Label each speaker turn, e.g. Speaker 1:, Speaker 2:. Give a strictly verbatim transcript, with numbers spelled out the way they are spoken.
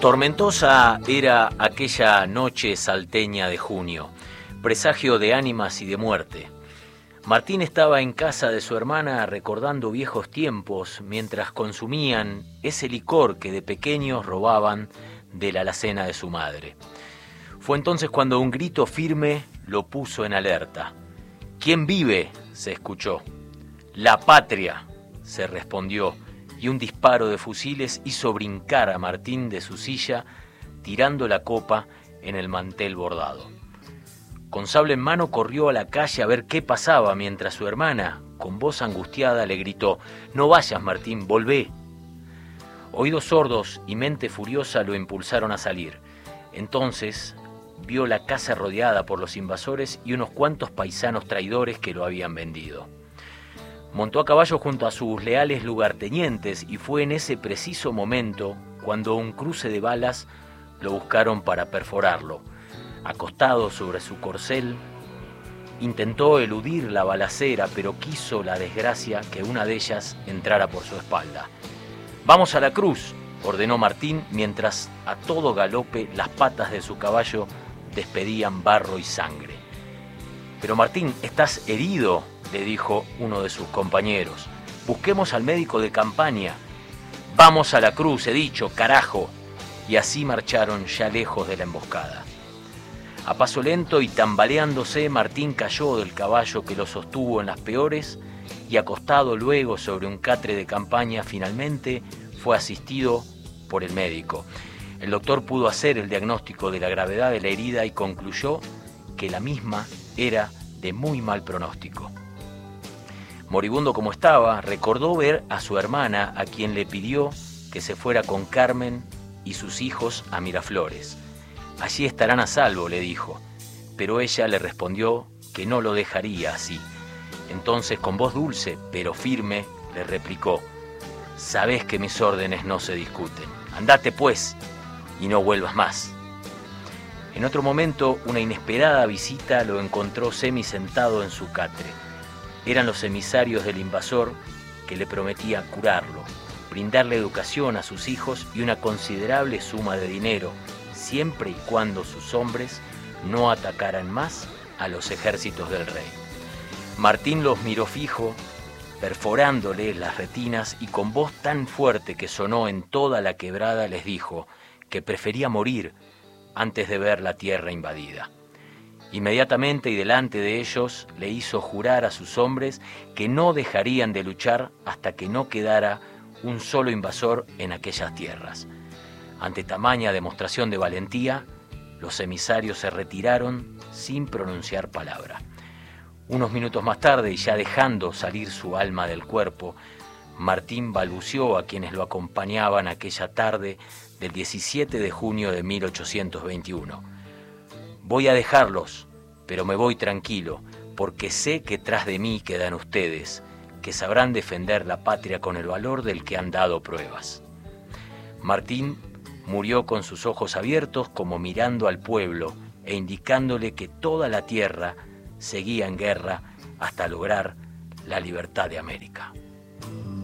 Speaker 1: Tormentosa era aquella noche salteña de junio, presagio de ánimas y de muerte. Martín estaba en casa de su hermana recordando viejos tiempos mientras consumían ese licor que de pequeños robaban de la alacena de su madre. Fue entonces cuando un grito firme lo puso en alerta. ¿Quién vive?, se escuchó. La patria, se respondió, y un disparo de fusiles hizo brincar a Martín de su silla, tirando la copa en el mantel bordado. Con sable en mano corrió a la calle a ver qué pasaba, mientras su hermana, con voz angustiada, le gritó: «No vayas, Martín, volvé». Oídos sordos y mente furiosa lo impulsaron a salir. Entonces vio la casa rodeada por los invasores y unos cuantos paisanos traidores que lo habían vendido. Montó a caballo junto a sus leales lugartenientes y fue en ese preciso momento cuando un cruce de balas lo buscaron para perforarlo. Acostado sobre su corcel, intentó eludir la balacera, pero quiso la desgracia que una de ellas entrara por su espalda. «Vamos a la cruz», ordenó Martín, mientras a todo galope las patas de su caballo despedían barro y sangre. «Pero Martín, estás herido», le dijo uno de sus compañeros. «Busquemos al médico de campaña». «Vamos a la cruz, he dicho, carajo». Y así marcharon ya lejos de la emboscada. A paso lento y tambaleándose, Martín cayó del caballo que lo sostuvo en las peores y, acostado luego sobre un catre de campaña, finalmente fue asistido por el médico. El doctor pudo hacer el diagnóstico de la gravedad de la herida y concluyó que la misma era de muy mal pronóstico. Moribundo como estaba, recordó ver a su hermana, a quien le pidió que se fuera con Carmen y sus hijos a Miraflores. «Allí estarán a salvo», le dijo, pero ella le respondió que no lo dejaría así. Entonces, con voz dulce pero firme, le replicó: «Sabés que mis órdenes no se discuten. Andate pues y no vuelvas más». En otro momento, una inesperada visita lo encontró semisentado en su catre. Eran los emisarios del invasor que le prometía curarlo, brindarle educación a sus hijos y una considerable suma de dinero, siempre y cuando sus hombres no atacaran más a los ejércitos del rey. Martín los miró fijo, perforándole las retinas, y con voz tan fuerte que sonó en toda la quebrada les dijo que prefería morir antes de ver la tierra invadida. Inmediatamente y delante de ellos le hizo jurar a sus hombres que no dejarían de luchar hasta que no quedara un solo invasor en aquellas tierras. Ante tamaña demostración de valentía, los emisarios se retiraron sin pronunciar palabra. Unos minutos más tarde, y ya dejando salir su alma del cuerpo, Martín balbuceó a quienes lo acompañaban aquella tarde del diecisiete de junio de mil ochocientos veintiuno. «Voy a dejarlos, pero me voy tranquilo, porque sé que tras de mí quedan ustedes, que sabrán defender la patria con el valor del que han dado pruebas». Martín murió con sus ojos abiertos, como mirando al pueblo e indicándole que toda la tierra seguía en guerra hasta lograr la libertad de América.